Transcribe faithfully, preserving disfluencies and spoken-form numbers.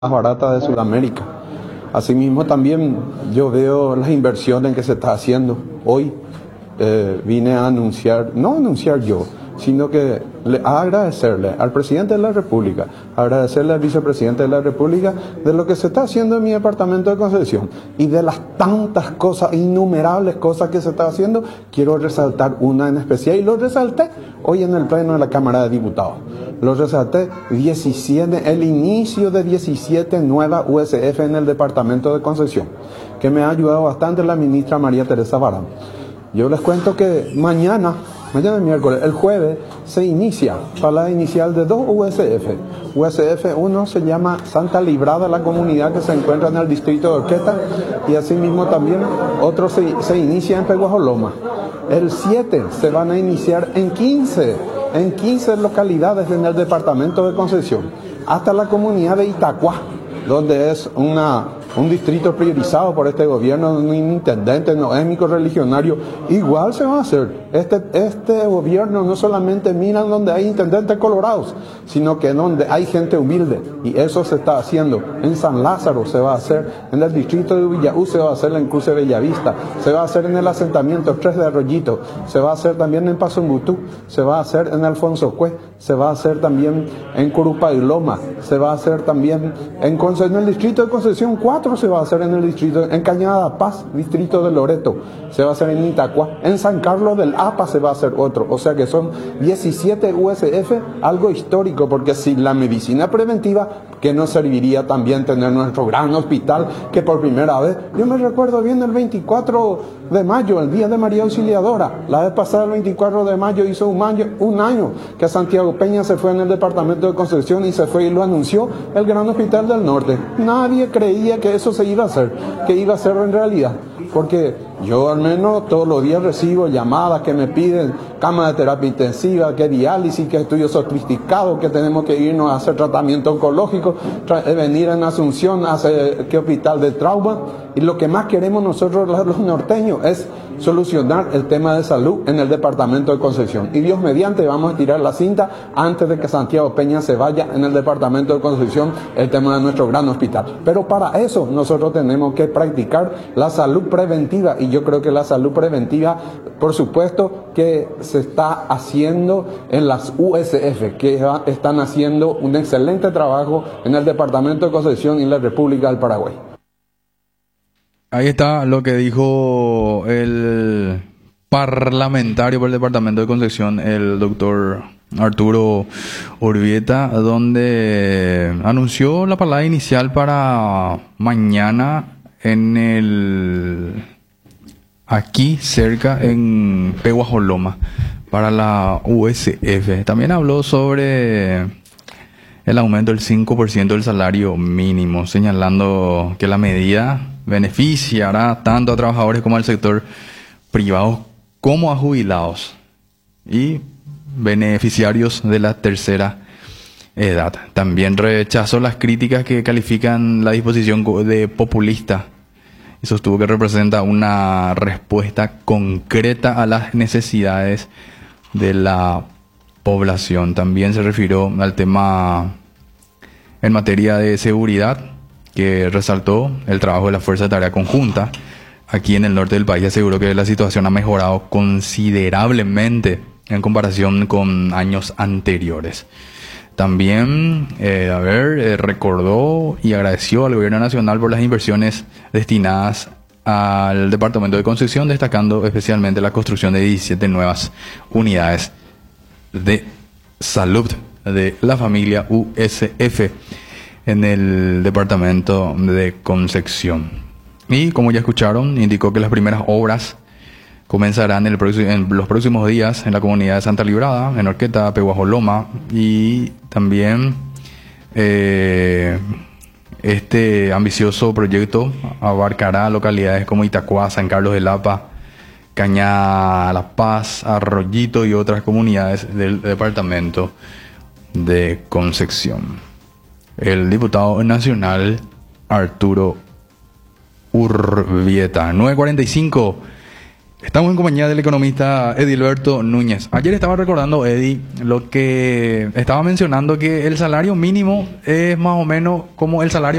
más barata de Sudamérica. Asimismo también yo veo las inversiones que se está haciendo. Hoy eh, vine a anunciar, no anunciar yo, sino que le, a agradecerle al presidente de la República, agradecerle al vicepresidente de la República de lo que se está haciendo en mi departamento de Concepción y de las tantas cosas, innumerables cosas que se está haciendo. Quiero resaltar una en especial y lo resalté hoy en el pleno de la Cámara de Diputados. Lo resalté diecisiete, el inicio de diecisiete nuevas U S F en el departamento de Concepción, que me ha ayudado bastante la ministra María Teresa Barán. Yo les cuento que mañana, mañana es miércoles, el jueves se inicia para la inicial de dos U S F. U S F uno se llama Santa Librada, la comunidad que se encuentra en el distrito de Orqueta, y asimismo también otro se, se inicia en Peguajoloma. El siete se van a iniciar en quince, en quince localidades en el departamento de Concepción, hasta la comunidad de Itacuá, donde es una, un distrito priorizado por este gobierno, un intendente noémico religionario. Igual se va a hacer. Este, este gobierno no solamente mira donde hay intendentes colorados, sino que donde hay gente humilde, y eso se está haciendo. En San Lázaro se va a hacer, en el distrito de Villaú se va a hacer en Cruce Bellavista, se va a hacer en el asentamiento Tres de Arroyito, se va a hacer también en Pazumbutú, se va a hacer en Alfonso Cue, se va a hacer también en Curupailoma, se va a hacer también en, en el distrito de Concepción cuatro, se va a hacer en el distrito, en Cañada Paz, distrito de Loreto, se va a hacer en Itacuá, en San Carlos del APA se va a hacer otro. O sea que son diecisiete U S F, algo histórico, porque sin la medicina preventiva, que nos serviría también tener nuestro gran hospital, que por primera vez, yo me recuerdo bien el veinticuatro de mayo, el día de María Auxiliadora, la vez pasada el veinticuatro de mayo hizo un año, un año que Santiago Peña se fue en el departamento de Concepción y se fue y lo anunció el Gran Hospital del Norte. Nadie creía que eso se iba a hacer, que iba a ser en realidad, porque yo al menos todos los días recibo llamadas que me piden cama de terapia intensiva, que diálisis, que estudios sofisticados, que tenemos que irnos a hacer tratamiento oncológico, tra- venir en Asunción a hacer que hospital de trauma. Y lo que más queremos nosotros los norteños es solucionar el tema de salud en el departamento de Concepción. Y Dios mediante vamos a tirar la cinta antes de que Santiago Peña se vaya en el departamento de Concepción, el tema de nuestro gran hospital. Pero para eso nosotros tenemos que practicar la salud preventiva, y yo creo que la salud preventiva, por supuesto, que se está haciendo en las U S F, que están haciendo un excelente trabajo en el departamento de Concepción y en la República del Paraguay. Ahí está lo que dijo el parlamentario por el departamento de Concepción, el doctor Arturo Urbieta, donde anunció la palabra inicial para mañana en el aquí cerca en Peguajoloma para la U S F. También habló sobre el aumento del cinco por ciento del salario mínimo, señalando que la medida beneficiará tanto a trabajadores como al sector privado como a jubilados y beneficiarios de la tercera edad. También rechazó las críticas que califican la disposición de populista y sostuvo que representa una respuesta concreta a las necesidades de la población. También se refirió al tema en materia de seguridad, que resaltó el trabajo de la Fuerza de Tarea Conjunta aquí en el norte del país. Aseguró que la situación ha mejorado considerablemente en comparación con años anteriores. También, eh, a ver, eh, recordó y agradeció al Gobierno Nacional por las inversiones destinadas al Departamento de Concepción, destacando especialmente la construcción de diecisiete nuevas unidades de salud de la familia U S F en el departamento de Concepción. Y como ya escucharon, indicó que las primeras obras comenzarán en, el próximo, en los próximos días en la comunidad de Santa Librada, en Orqueta, Peguajoloma, y también eh, este ambicioso proyecto abarcará localidades como Itacuá, San Carlos del APA, Cañada La Paz, Arroyito y otras comunidades del departamento de Concepción. El diputado nacional Arturo Urbieta. nueve cuarenta y cinco Estamos en compañía del economista Edilberto Núñez. Ayer estaba recordando, Edi, lo que estaba mencionando, que el salario mínimo es más o menos como el salario